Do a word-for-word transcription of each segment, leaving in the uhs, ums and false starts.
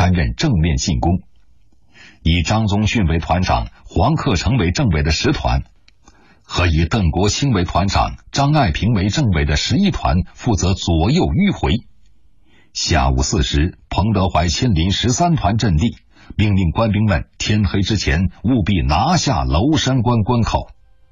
担任正面进攻。以张宗逊为团长、黄克诚为政委的十团，和以邓国清为团长、张爱萍为政委的十一团负责左右迂回。下午四时，彭德怀亲临十三团阵地，命令官兵们天黑之前务必拿下娄山关关口。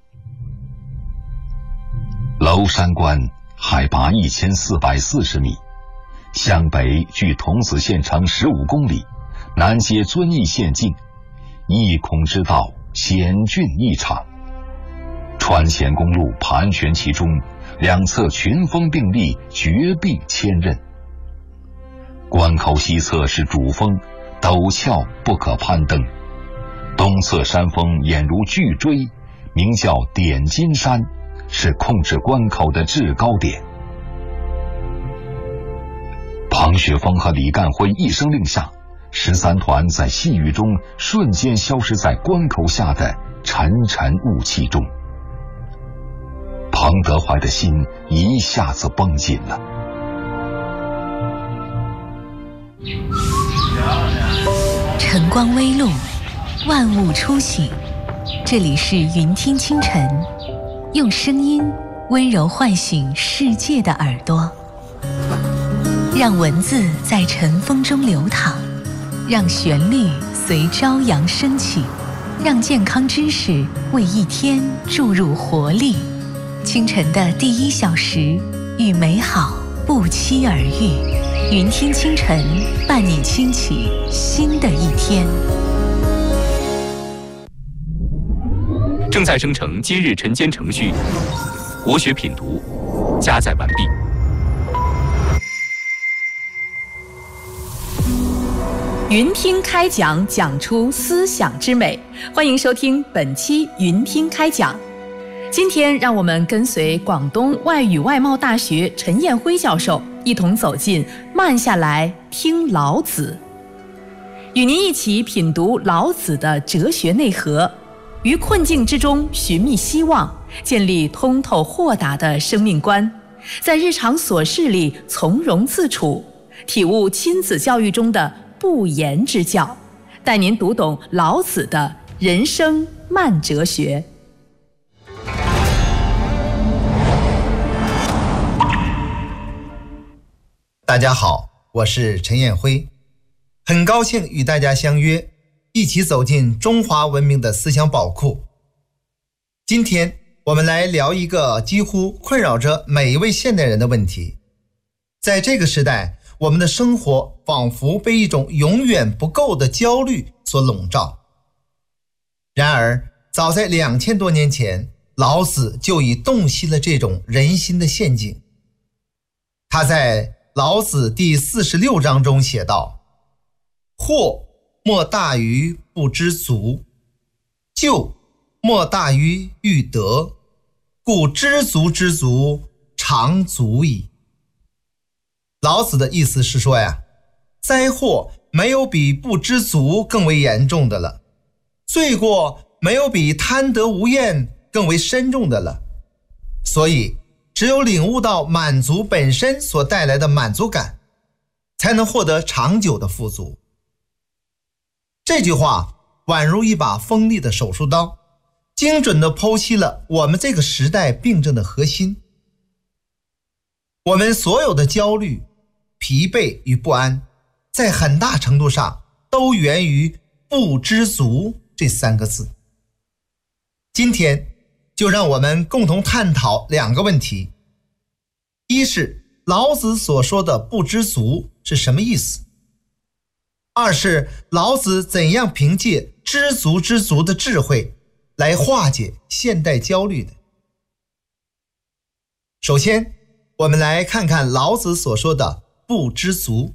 娄山关海拔一千四百四十米，向北距桐梓县城十五公里，南接遵义县境，一孔之道，险峻异常。川黔公路盘旋其中，两侧群峰并立，绝壁千仞。关口西侧是主峰，陡峭不可攀登，东侧山峰俨如巨锥，名叫点金山，是控制关口的制高点。庞雪峰和李干辉一声令下，十三团在细雨中瞬间消失在关口下的沉沉雾气中。彭德怀的心一下子绷紧了。 晨光微露，万物初醒。这里是云听清晨，用声音温柔唤醒世界的耳朵，让文字在晨风中流淌，让旋律随朝阳升起，让健康知识为一天注入活力。清晨的第一小时，与美好不期而遇。云听清晨，伴你轻启新的一天。 正在生成今日晨间程序，国学品读加载完毕。 云听开讲，讲出思想之美。欢迎收听本期云听开讲。今天让我们跟随广东外语外贸大学陈彦辉教授一同走进慢下来听老子，与您一起品读老子的哲学内核，于困境之中寻觅希望，建立通透豁达的生命观，在日常琐事里从容自处，体悟亲子教育中的不言之教，带您读懂老子的人生慢哲学。 大家好，我是陈彦辉，很高兴与大家相约，一起走进中华文明的思想宝库。今天我们来聊一个几乎困扰着每一位现代人的问题。在这个时代，我们的生活仿佛被一种永远不够的焦虑所笼罩。然而，早在两千多年前，老子就已洞悉了这种人心的陷阱。他在老子第四十六章中写道：祸莫大于不知足，咎莫大于欲得，故知足之足，常足矣。老子的意思是说呀，灾祸没有比不知足更为严重的了，罪过没有比贪得无厌更为深重的了，所以只有领悟到满足本身所带来的满足感，才能获得长久的富足。这句话宛如一把锋利的手术刀，精准地剖析了我们这个时代病症的核心。我们所有的焦虑、疲惫与不安，在很大程度上都源于不知足这三个字。今天就让我们共同探讨两个问题。一是老子所说的不知足是什么意思？二是老子怎样凭借知足知足的智慧来化解现代焦虑的？首先，我们来看看老子所说的不知足。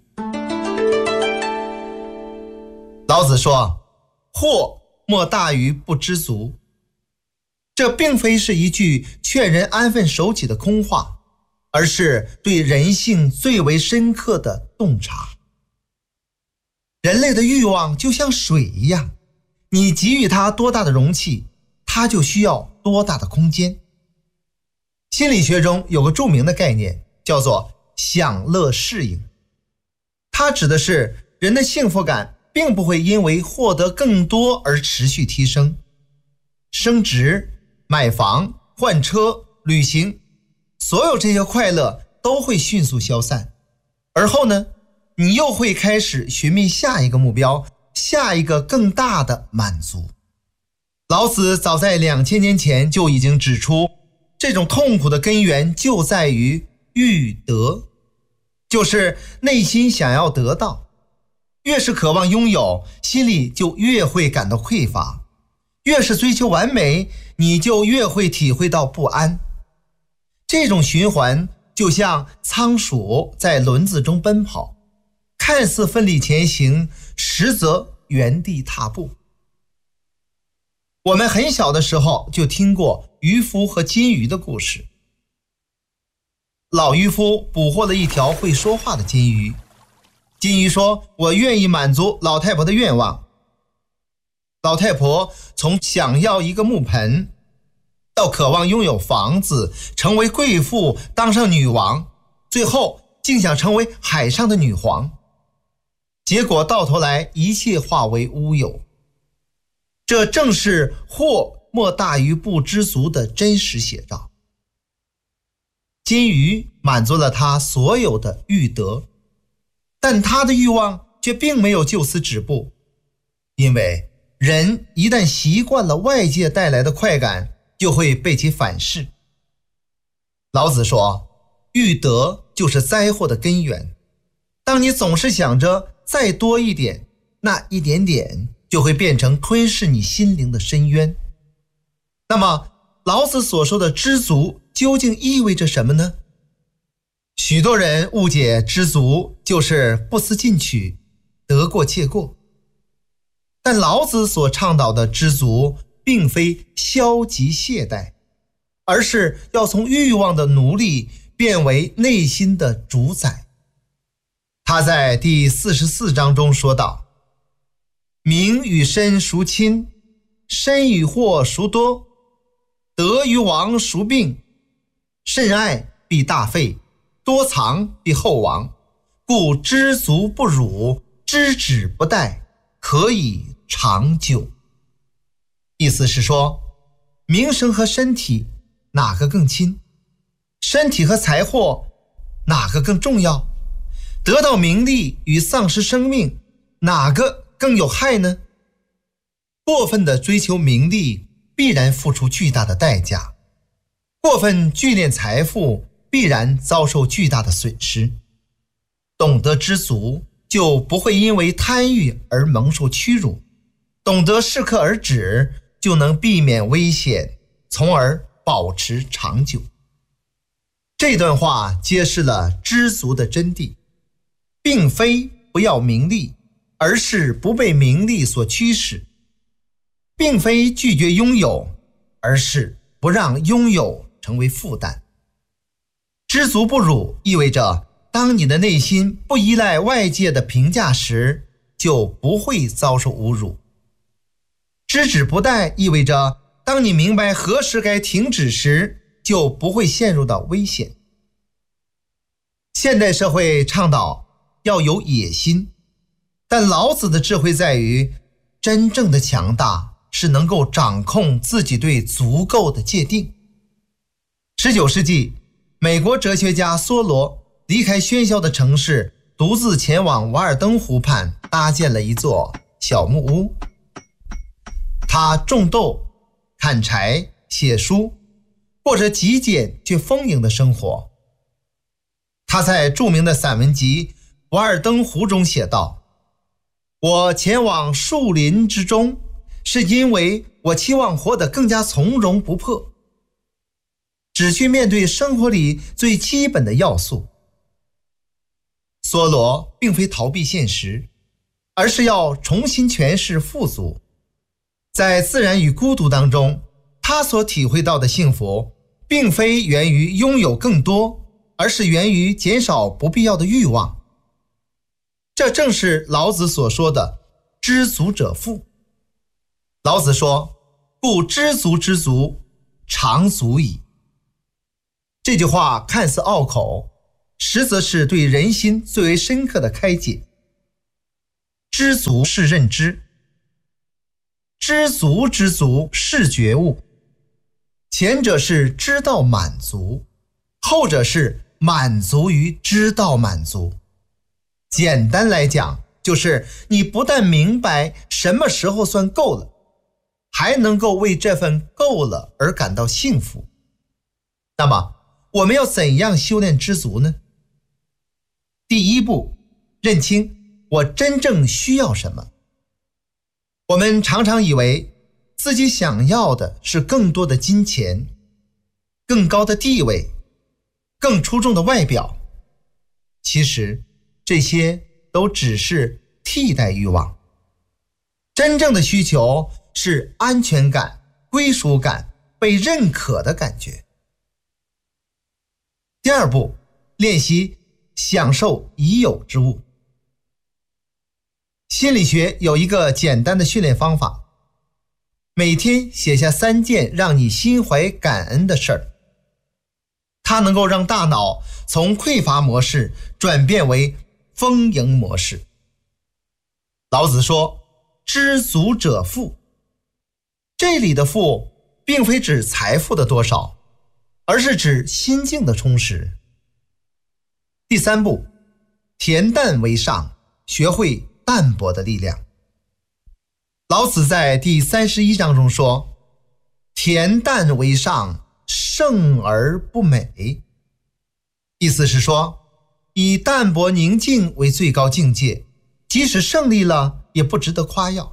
老子说，祸莫大于不知足。这并非是一句劝人安分守己的空话，而是对人性最为深刻的洞察。人类的欲望就像水一样，你给予它多大的容器，它就需要多大的空间。心理学中有个著名的概念，叫做享乐适应。它指的是人的幸福感并不会因为获得更多而持续提升。升职、买房、换车、旅行，所有这些快乐都会迅速消散。而后呢，你又会开始寻觅下一个目标，下一个更大的满足。老子早在两千年前就已经指出，这种痛苦的根源就在于欲得，就是内心想要得到，越是渴望拥有，心里就越会感到匮乏，越是追求完美，你就越会体会到不安。这种循环就像仓鼠在轮子中奔跑，看似奋力前行，实则原地踏步。我们很小的时候就听过渔夫和金鱼的故事。老渔夫捕获了一条会说话的金鱼，金鱼说：“我愿意满足老太婆的愿望。”老太婆从想要一个木盆，到渴望拥有房子，成为贵妇，当上女王，最后竟想成为海上的女皇。结果到头来一切化为乌有。这正是祸莫大于不知足的真实写照。金鱼满足了他所有的欲得，但他的欲望却并没有就此止步，因为人一旦习惯了外界带来的快感，就会被其反噬。老子说，欲得就是灾祸的根源。当你总是想着再多一点，那一点点就会变成吞噬你心灵的深渊。那么老子所说的知足究竟意味着什么呢？许多人误解知足就是不思进取，得过且过。但老子所倡导的知足并非消极懈怠，而是要从欲望的奴隶变为内心的主宰。他在第四十四章中说道，名与身孰亲？身与祸孰多？得与亡孰病？甚爱必大费，多藏必厚亡。故知足不辱，知止不殆，可以长久。意思是说，名声和身体哪个更亲？身体和财货哪个更重要？得到名利与丧失生命，哪个更有害呢？过分的追求名利必然付出巨大的代价，过分聚敛财富必然遭受巨大的损失。懂得知足，就不会因为贪欲而蒙受屈辱，懂得适可而止，就能避免危险，从而保持长久。这段话揭示了知足的真谛，并非不要名利，而是不被名利所驱使；并非拒绝拥有，而是不让拥有成为负担。知足不辱意味着，当你的内心不依赖外界的评价时，就不会遭受侮辱。知止不殆意味着，当你明白何时该停止时，就不会陷入到危险。现代社会倡导要有野心，但老子的智慧在于，真正的强大是能够掌控自己对足够的界定。十九世纪，美国哲学家梭罗离开喧嚣的城市，独自前往瓦尔登湖畔，搭建了一座小木屋。他种豆、砍柴、写书，过着极简却丰盈的生活。他在著名的散文集《瓦尔登湖》中写道，我前往树林之中，是因为我期望活得更加从容不迫，只去面对生活里最基本的要素。梭罗并非逃避现实，而是要重新诠释富足。在自然与孤独当中，他所体会到的幸福，并非源于拥有更多，而是源于减少不必要的欲望。这正是老子所说的知足者富。老子说，故知足之足，常足矣。这句话看似拗口，实则是对人心最为深刻的开解。 知足是认知，知足知足是觉悟。前者是知道满足，后者是满足于知道满足。简单来讲，就是你不但明白什么时候算够了，还能够为这份够了而感到幸福。那么我们要怎样修炼知足呢？第一步，认清我真正需要什么。我们常常以为自己想要的是更多的金钱、更高的地位、更出众的外表，其实这些都只是替代欲望。真正的需求是安全感、归属感、被认可的感觉。第二步，练习享受已有之物。心理学有一个简单的训练方法，每天写下三件让你心怀感恩的事儿，它能够让大脑从匮乏模式转变为丰盈模式。老子说，知足者富。这里的富并非指财富的多少，而是指心境的充实。第三步，恬淡为上，学会淡泊的力量。老子在第三十一章中说，恬淡为上，胜而不美。意思是说，以淡泊宁静为最高境界，即使胜利了也不值得夸耀。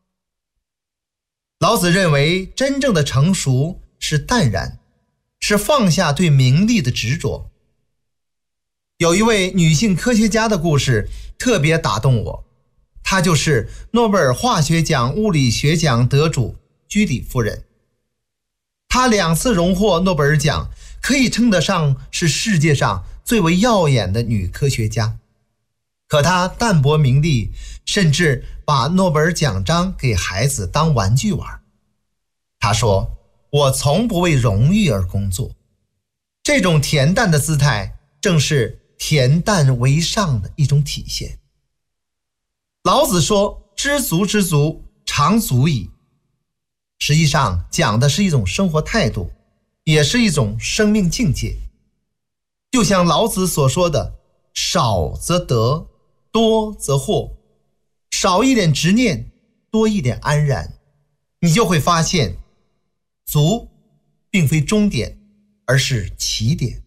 老子认为真正的成熟是淡然，是放下对名利的执着。有一位女性科学家的故事特别打动我，她就是诺贝尔化学奖、物理学奖得主居里夫人。她两次荣获诺贝尔奖，可以称得上是世界上最为耀眼的女科学家。可她淡泊名利，甚至把诺贝尔奖章给孩子当玩具玩。她说，我从不为荣誉而工作。这种恬淡的姿态正是恬淡为上的一种体现。老子说，知足知足，常足矣。实际上讲的是一种生活态度，也是一种生命境界。就像老子所说的，少则得，多则惑。少一点执念，多一点安然，你就会发现，足并非终点，而是起点。